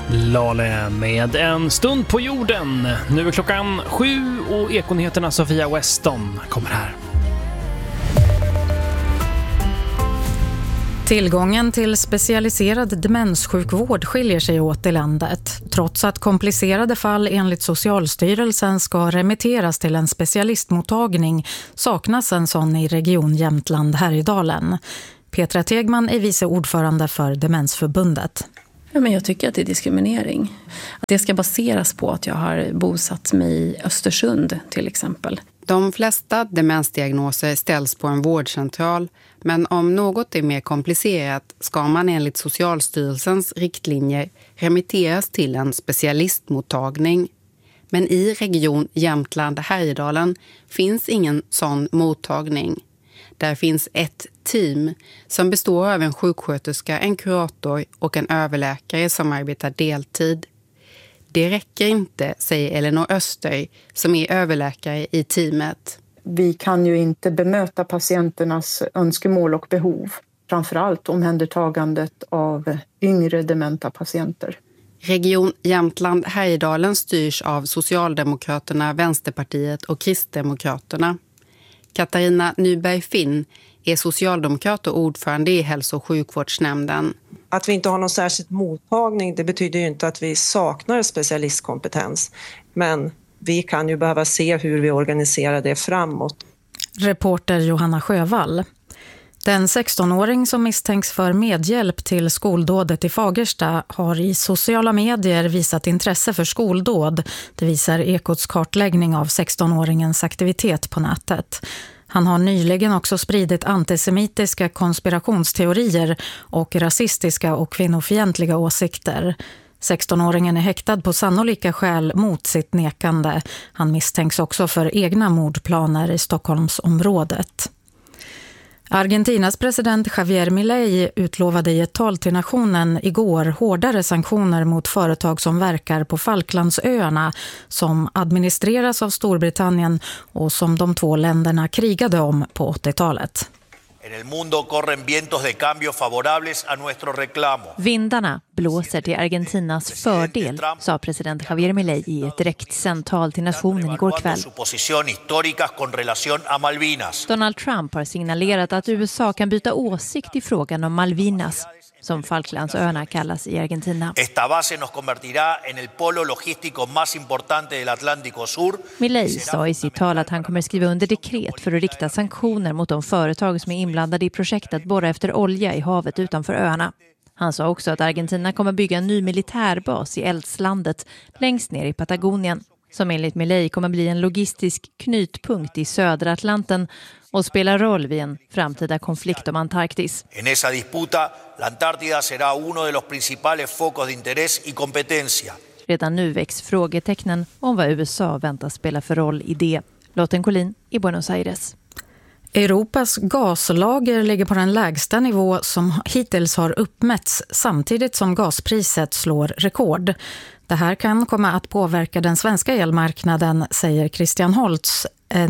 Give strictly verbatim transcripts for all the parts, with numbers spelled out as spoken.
Lale med En stund på jorden. Nu är klockan sju och Ekonyheterna Sofia Weston kommer här. Tillgången till specialiserad demenssjukvård skiljer sig åt i landet. Trots att komplicerade fall enligt Socialstyrelsen ska remitteras till en specialistmottagning saknas en sån i region Jämtland-Härjedalen. Petra Tegman är vice ordförande för Demensförbundet. Ja, men jag tycker att det är diskriminering. Att det ska baseras på att jag har bosatt mig i Östersund till exempel. De flesta demensdiagnoser ställs på en vårdcentral, men om något är mer komplicerat ska man enligt Socialstyrelsens riktlinjer remitteras till en specialistmottagning. Men i region Jämtland-Härjedalen finns ingen sån mottagning. Där finns ett team som består av en sjuksköterska, en kurator och en överläkare som arbetar deltid. Det räcker inte, säger Elinor Öster som är överläkare i teamet. Vi kan ju inte bemöta patienternas önskemål och behov. Framförallt omhändertagandet av yngre dementa patienter. Region Jämtland-Härjedalen styrs av Socialdemokraterna, Vänsterpartiet och Kristdemokraterna. Katarina Nyberg-Finn är socialdemokrat och ordförande i hälso- och sjukvårdsnämnden. Att vi inte har någon särskild mottagning, det betyder ju inte att vi saknar specialistkompetens. Men vi kan ju behöva se hur vi organiserar det framåt. Reporter Johanna Sjövall. Den sextonåring som misstänks för medhjälp till skoldådet i Fagersta har i sociala medier visat intresse för skoldåd. Det visar Ekots kartläggning av sextonåringens aktivitet på nätet. Han har nyligen också spridit antisemitiska konspirationsteorier och rasistiska och kvinnofientliga åsikter. sextonåringen är häktad på sannolika skäl mot sitt nekande. Han misstänks också för egna mordplaner i Stockholmsområdet. Argentinas president Javier Milei utlovade i ett tal till nationen igår hårdare sanktioner mot företag som verkar på Falklandsöarna som administreras av Storbritannien och som de två länderna krigade om på åttiotalet. En el mundo corren vientos de cambio favorables a nuestro reclamo. Vindarna blåser till Argentinas fördel, sa president Javier Milei i ett direktsänt tal till nationen igår kväll. Donald Trump har signalerat att U S A kan byta åsikt i frågan om Malvinas, som Falklandsöarna kallas i Argentina. Esta base nos convertirá en el polo logístico más importante del Atlántico Sur. Milei sa i sitt tal att han kommer skriva under dekret för att rikta sanktioner mot de företag som är inblandade i projektet att borra efter olja i havet utanför öarna. Han sa också att Argentina kommer bygga en ny militärbas i eldslandet längst ner i Patagonien, som enligt Milei kommer bli en logistisk knutpunkt i södra Atlanten och spela roll vid en framtida konflikt om Antarktis. En esa disputa, la Antártida será uno de los principales focos de interés y competencia. Redan nu väcks frågetecknen om vad U S A väntas spela för roll i det. Lotten Collin i Buenos Aires. Europas gaslager ligger på den lägsta nivå som hittills har uppmätts samtidigt som gaspriset slår rekord. Det här kan komma att påverka den svenska elmarknaden, säger Christian Holtz,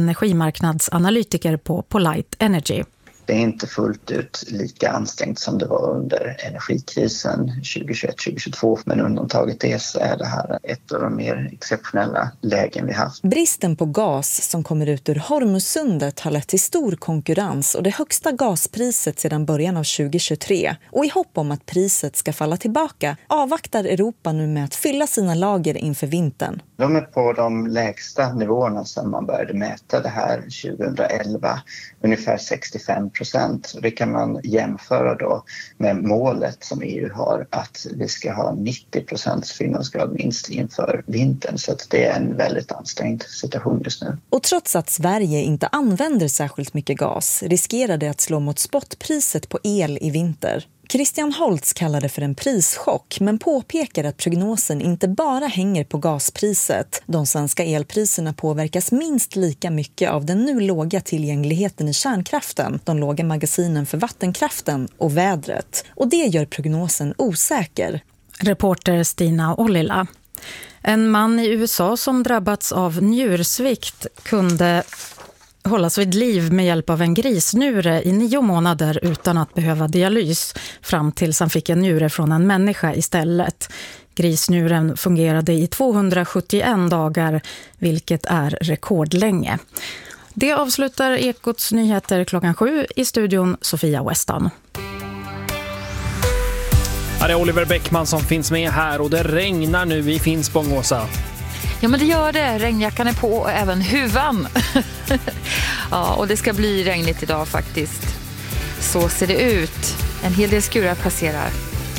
energimarknadsanalytiker på Polite Energy. Det är inte fullt ut lika ansträngt som det var under energikrisen tjugohundratjugoett tjugohundratjugotvå, men undantaget det så är det här ett av de mer exceptionella lägen vi haft. Bristen på gas som kommer ut ur Hormuzsundet har lett till stor konkurrens och det högsta gaspriset sedan början av tjugohundratjugotre. Och i hopp om att priset ska falla tillbaka avvaktar Europa nu med att fylla sina lager inför vintern. De är på de lägsta nivåerna sedan man började mäta det här tjugohundraelva, ungefär sextiofem procent. Det kan man jämföra då med målet som E U har att vi ska ha nittio procent fyllnadsgrad minst inför vintern. Så att det är en väldigt ansträngd situation just nu. Och trots att Sverige inte använder särskilt mycket gas riskerar det att slå mot spotpriset på el i vinter. Christian Holtz kallar det för en prischock men påpekar att prognosen inte bara hänger på gaspriset. De svenska elpriserna påverkas minst lika mycket av den nu låga tillgängligheten i kärnkraften, de låga magasinen för vattenkraften och vädret. Och det gör prognosen osäker. Reporter Stina Ollila. En man i U S A som drabbats av njursvikt kunde hållas vid liv med hjälp av en grisnjure i nio månader utan att behöva dialys fram tills han fick en njure från en människa istället. Grisnjuren fungerade i tvåhundrasjuttioen dagar, vilket är rekordlänge. Det avslutar Ekots nyheter klockan sju. I studion Sofia Weston. Ja, det är Oliver Bäckman som finns med här och det regnar nu i Finspång, Åsa. Ja, men det gör det. Regnjackan är på och även huvan. Ja, och det ska bli regnigt idag faktiskt. Så ser det ut. En hel del skurar passerar.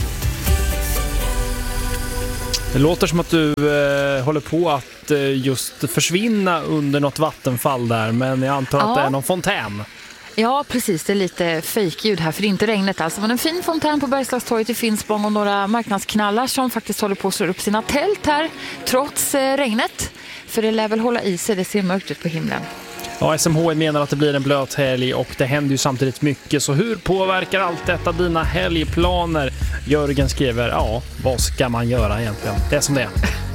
Det låter som att du eh, håller på att eh, just försvinna under något vattenfall där, men jag antar ja. att det är någon fontän. Ja, precis. Det är lite fejkljud här, för det är inte regnet alls. Men en fin fontän på Bergslagstorget i Finspång och några marknadsknallar som faktiskt håller på att slå upp sina tält här, trots eh, regnet. För det lär väl hålla i sig, det ser mörkt ut på himlen. Ja, S M H menar att det blir en blöt helg och det händer ju samtidigt mycket. Så hur påverkar allt detta dina helgplaner? Jörgen skriver, ja, vad ska man göra egentligen? Det är som det är.